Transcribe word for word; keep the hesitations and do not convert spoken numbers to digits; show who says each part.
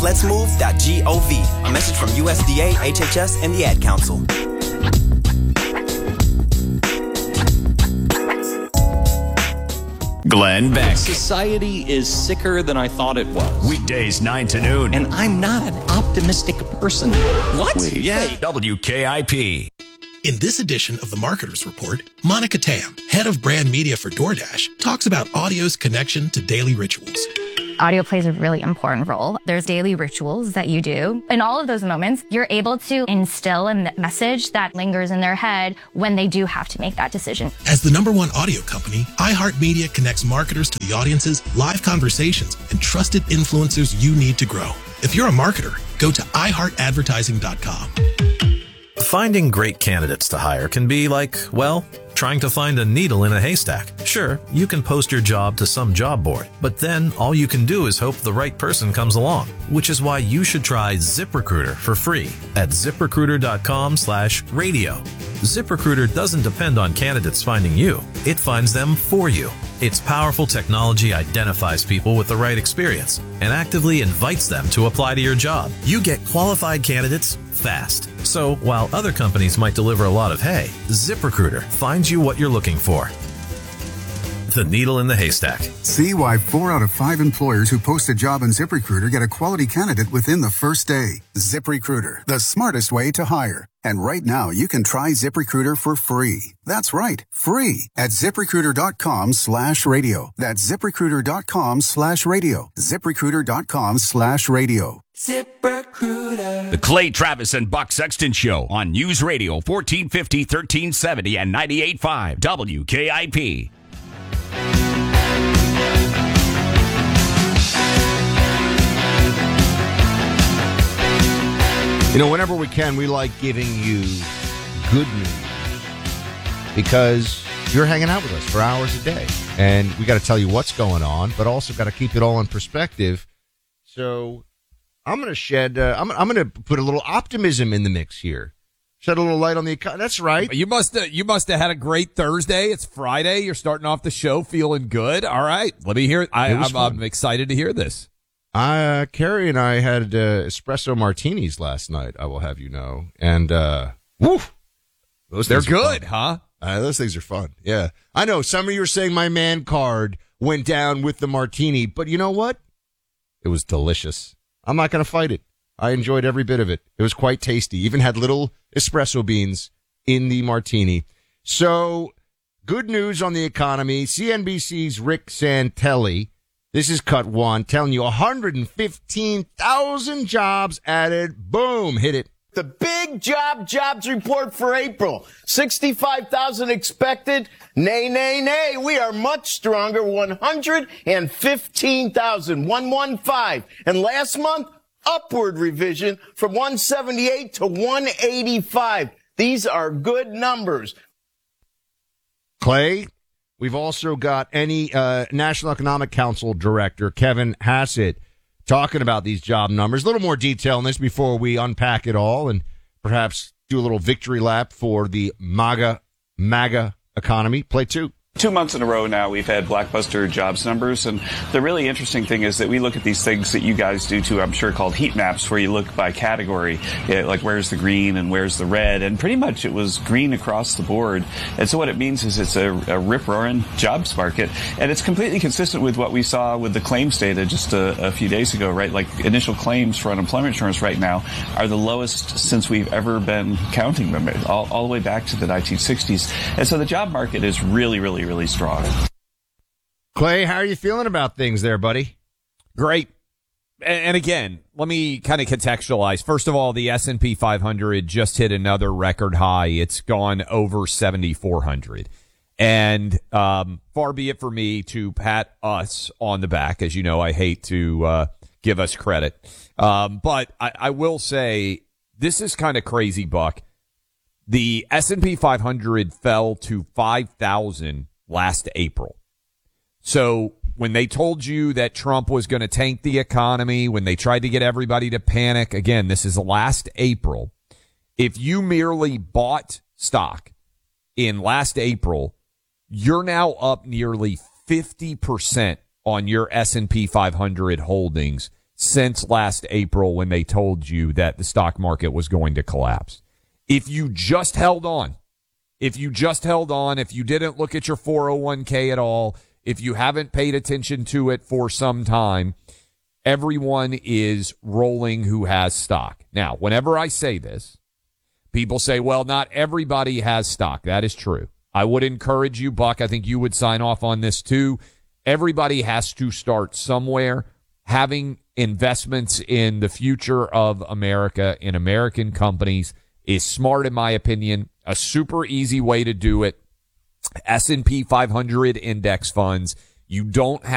Speaker 1: That's lets move dot gov. A message from U S D A, H H S, and the Ad Council.
Speaker 2: Glenn Beck.
Speaker 3: Society is sicker than I thought it was.
Speaker 2: Weekdays nine to noon.
Speaker 3: And I'm not an optimistic person. What?
Speaker 2: Wait, yeah. W K I P.
Speaker 4: In this edition of the Marketer's Report, Monica Tam, head of brand media for DoorDash, talks about audio's connection to daily rituals.
Speaker 5: Audio plays a really important role. There's daily rituals that you do. In all of those moments, you're able to instill a message that lingers in their head when they do have to make that decision.
Speaker 4: As the number one audio company, iHeartMedia connects marketers to the audiences, live conversations, and trusted influencers you need to grow. If you're a marketer, go to i heart advertising dot com.
Speaker 6: Finding great candidates to hire can be like, well, trying to find a needle in a haystack. Sure, you can post your job to some job board, but then all you can do is hope the right person comes along, which is why you should try ZipRecruiter for free at ZipRecruiter.com slash radio. ZipRecruiter doesn't depend on candidates finding you. It finds them for you. Its powerful technology identifies people with the right experience and actively invites them to apply to your job. You get qualified candidates fast. So while other companies might deliver a lot of hay, ZipRecruiter finds you what you're looking for. The needle in the haystack.
Speaker 7: See why four out of five employers who post a job on ZipRecruiter get a quality candidate within the first day. ZipRecruiter, the smartest way to hire. And right now, you can try ZipRecruiter for free. That's right, free at ZipRecruiter.com slash radio. That's ZipRecruiter.com slash radio. ZipRecruiter.com slash radio.
Speaker 2: ZipRecruiter. The Clay Travis and Buck Sexton Show on News Radio fourteen fifty, thirteen seventy, and ninety-eight point five W K I P.
Speaker 8: You know, whenever we can, we like giving you good news because you're hanging out with us for hours a day. And we got to tell you what's going on, but also got to keep it all in perspective. So I'm going to shed, uh, I'm, I'm going to put a little optimism in the mix here. Shed a little light on the economy. That's right.
Speaker 9: You must have, you must have had a great Thursday. It's Friday. You're starting off the show feeling good. All right. Let me hear it. I, I'm, I'm excited to hear this.
Speaker 8: Uh, Carrie and I had uh, espresso martinis last night, I will have you know. And, uh, woo, those
Speaker 9: they're good, huh?
Speaker 8: Uh, those things are fun. Yeah. I know some of you are saying my man card went down with the martini, but you know what? It was delicious. I'm not going to fight it. I enjoyed every bit of it. It was quite tasty. Even had little espresso beans in the martini. So, good news on the economy. C N B C's Rick Santelli. This is cut one, telling you one hundred fifteen thousand jobs added. Boom, hit it.
Speaker 10: The big job jobs report for April. sixty-five thousand expected. Nay, nay, nay. We are much stronger. one hundred fifteen thousand. one hundred fifteen. And last month, upward revision from one seventy-eight to one eighty-five. These are good numbers.
Speaker 8: Clay? We've also got any uh, National Economic Council Director, Kevin Hassett, talking about these job numbers. A little more detail on this before we unpack it all and perhaps do a little victory lap for the MAGA, MAGA economy. Play two.
Speaker 11: Two months in a row now, we've had blockbuster jobs numbers. And the really interesting thing is that we look at these things that you guys do too, I'm sure, called heat maps, where you look by category, yeah, like where's the green and where's the red. And pretty much it was green across the board. And so what it means is it's a, a rip-roaring jobs market. And it's completely consistent with what we saw with the claims data just a, a few days ago, right? Like initial claims for unemployment insurance right now are the lowest since we've ever been counting them, all, all the way back to the nineteen sixties. And so the job market is really, really, really strong.
Speaker 8: Clay, how are you feeling about things there, buddy?
Speaker 9: Great. And again, let me kind of contextualize. First of all, the S and P five hundred just hit another record high. It's gone over seventy-four hundred. And um, far be it for me to pat us on the back. As you know, I hate to uh, give us credit. Um, but I, I will say this is kind of crazy, Buck. The S and P five hundred fell to five thousand last April. So when they told you that Trump was going to tank the economy, when they tried to get everybody to panic, again, this is last April. If you merely bought stock in last April, you're now up nearly fifty percent on your S and P five hundred holdings since last April when they told you that the stock market was going to collapse. If you just held on, if you just held on, if you didn't look at your four oh one k at all, if you haven't paid attention to it for some time, everyone is rolling who has stock. Now, whenever I say this, people say, well, not everybody has stock. That is true. I would encourage you, Buck, I think you would sign off on this too. Everybody has to start somewhere. Having investments in the future of America, in American companies, is smart, in my opinion. A super easy way to do it. S and P five hundred index funds. You don't have